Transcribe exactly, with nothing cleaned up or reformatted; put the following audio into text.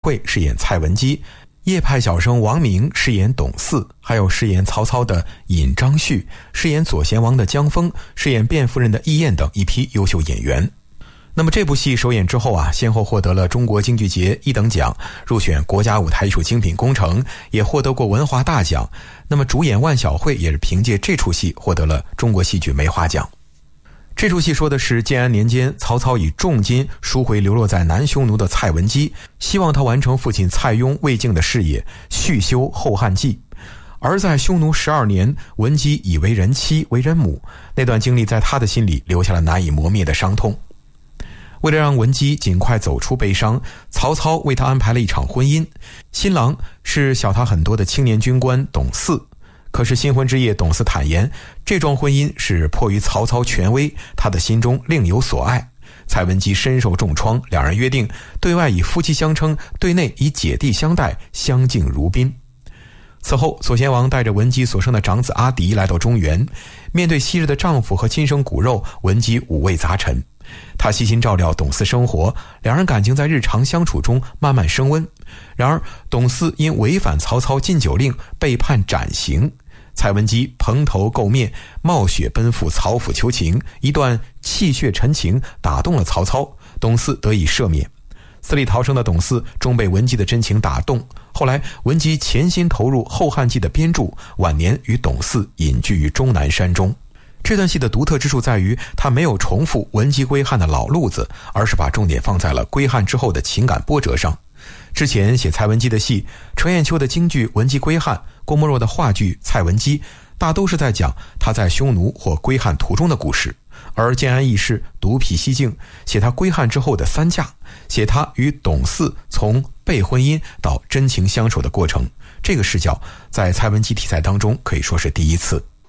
慧饰演蔡文姬，叶派小生王明饰演董四，还有饰演曹操的尹章旭，饰演左贤王的江峰，饰演卞夫人的易燕等一批优秀演员。那么这部戏首演之后啊，先后获得了中国京剧节一等奖，入选国家舞台艺术精品工程，也获得过文华大奖。那么主演万晓慧也是凭借这出戏获得了中国戏剧梅花奖。这出戏说的是建安年间，曹操以重金赎回流落在南匈奴的蔡文姬，希望他完成父亲蔡邕、魏晋的事业，续修后汉纪。而在匈奴十二年，文姬已为人妻为人母，那段经历在他的心里留下了难以磨灭的伤痛。为了让文姬尽快走出悲伤，曹操为他安排了一场婚姻，新郎是小他很多的青年军官董四。可是新婚之夜，董四坦言，这桩婚姻是迫于曹操权威，他的心中另有所爱。蔡文姬身受重创，两人约定对外以夫妻相称，对内以姐弟相待，相敬如宾。此后，左贤王带着文姬所生的长子阿迪来到中原，面对昔日的丈夫和亲生骨肉，文姬五味杂陈。他悉心照料董四生活，两人感情在日常相处中慢慢升温。然而董四因违反曹操禁酒令被判斩刑，蔡文姬蓬头垢面，冒雪奔赴曹府求情，一段泣血陈情打动了曹操，董四得以赦免。死里逃生的董四终被文姬的真情打动，后来文姬潜心投入《后汉纪》的编著，晚年与董四隐居于终南山中。这段戏的独特之处在于，他没有重复文姬归汉的老路子，而是把重点放在了归汉之后的情感波折上。之前写蔡文姬的戏，程砚秋的京剧《文姬归汉》，郭沫若的话剧《蔡文姬》，大都是在讲他在匈奴或归汉途中的故事。而建安义士独辟蹊径，写他归汉之后的三嫁，写他与董四从被婚姻到真情相守的过程。这个视角在蔡文姬题材当中可以说是第一次。